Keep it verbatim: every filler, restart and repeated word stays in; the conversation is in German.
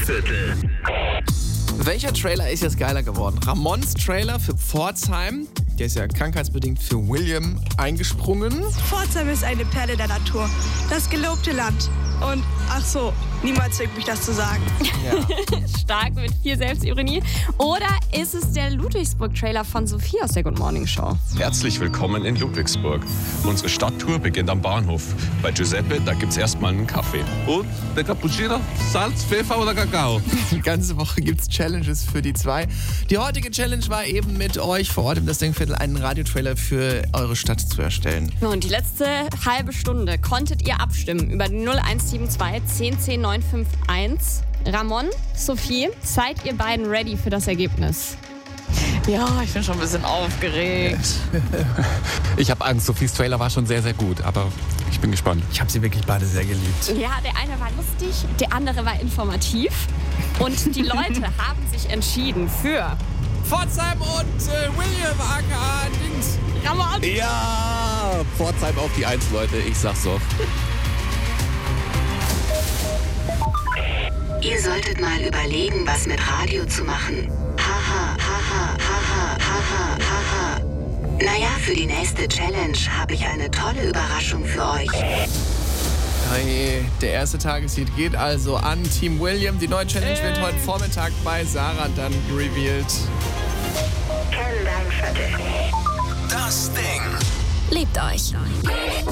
Musikviertel. Welcher Trailer ist jetzt geiler geworden? Ramons Trailer für Pforzheim, der ist ja krankheitsbedingt für William eingesprungen. Pforzheim ist eine Perle der Natur, das gelobte Land. Und ach so, niemand zwingt mich, das zu sagen. Ja. Stark mit viel Selbstironie. Oder ist es der Ludwigsburg-Trailer von Sophie aus der Good Morning Show? Herzlich willkommen in Ludwigsburg. Unsere Stadttour beginnt am Bahnhof. Bei Giuseppe, da gibt's erstmal einen Kaffee. Und der Cappuccino? Salz, Pfeffer oder Kakao? Die ganze Woche gibt's Challenges für die zwei. Die heutige Challenge war eben mit euch vor Ort im Das Denkviertel einen Radiotrailer für eure Stadt zu erstellen. Und die letzte halbe Stunde konntet ihr abstimmen über die null eins sieben zwei zehn zehn neun fünf eins. Ramon, Sophie, seid ihr beiden ready für das Ergebnis? Ja, ich bin schon ein bisschen aufgeregt. Ich habe Angst, Sophies Trailer war schon sehr, sehr gut, aber ich bin gespannt. Ich habe sie wirklich beide sehr geliebt. Ja, der eine war lustig, der andere war informativ. Und die Leute haben sich entschieden für Pforzheim und äh, William aka Dings. Ramon. Ja, Pforzheim auf die Eins, Leute, ich sag's doch. Ihr solltet mal überlegen, was mit Radio zu machen. Haha, haha, haha, haha, haha. Naja, für die nächste Challenge habe ich eine tolle Überraschung für euch. Hey, der erste Tagessieg geht also an Team William. Die neue Challenge wird heute Vormittag bei Sarah dann revealed. Kenn dein Viertel. Das Ding. Liebt euch.